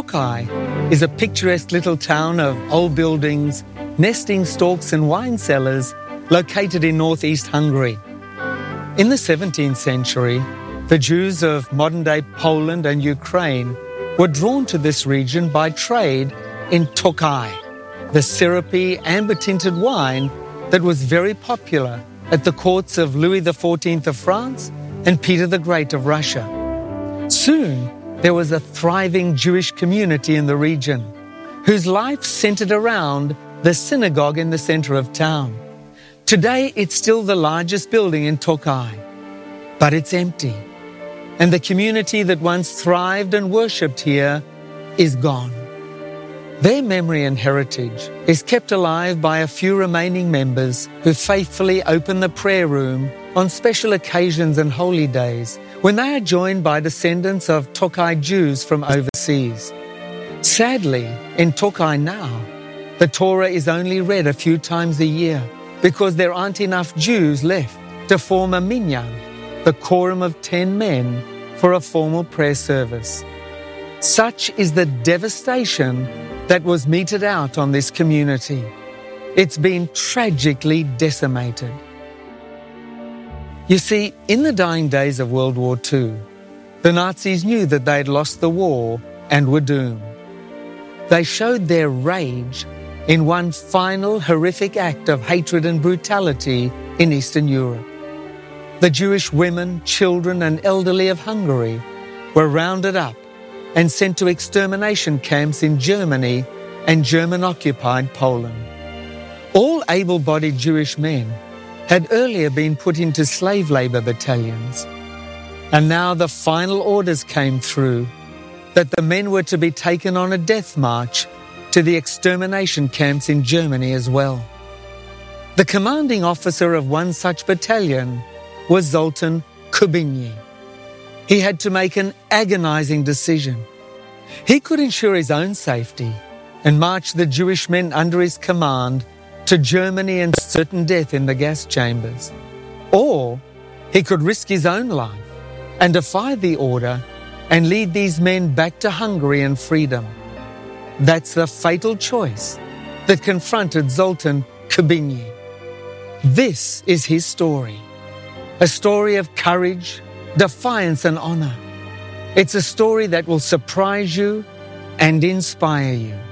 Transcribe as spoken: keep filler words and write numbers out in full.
Tokai is a picturesque little town of old buildings, nesting stalks and wine cellars located in northeast Hungary. In the seventeenth century, the Jews of modern-day Poland and Ukraine were drawn to this region by trade in Tokai, the syrupy, amber-tinted wine that was very popular at the courts of Louis the fourteenth of France and Peter the Great of Russia. Soon, there was a thriving Jewish community in the region, whose life centered around the synagogue in the center of town. Today, it's still the largest building in Tokai, but it's empty, and the community that once thrived and worshipped here is gone. Their memory and heritage is kept alive by a few remaining members who faithfully open the prayer room on special occasions and holy days when they are joined by descendants of Tokai Jews from overseas. Sadly, in Tokai now, the Torah is only read a few times a year because there aren't enough Jews left to form a minyan, the quorum of ten men, for a formal prayer service. Such is the devastation that was meted out on this community. It's been tragically decimated. You see, in the dying days of World War Two, the Nazis knew that they had lost the war and were doomed. They showed their rage in one final horrific act of hatred and brutality in Eastern Europe. The Jewish women, children, and elderly of Hungary were rounded up and sent to extermination camps in Germany and German-occupied Poland. All able-bodied Jewish men had earlier been put into slave labor battalions, and now the final orders came through that the men were to be taken on a death march to the extermination camps in Germany as well. The commanding officer of one such battalion was Zoltan Kubinyi. He had to make an agonizing decision. He could ensure his own safety and march the Jewish men under his command to Germany and certain death in the gas chambers. Or he could risk his own life and defy the order and lead these men back to Hungary and freedom. That's the fatal choice that confronted Zoltan Kubinyi. This is his story, a story of courage, defiance and honor. It's a story that will surprise you and inspire you.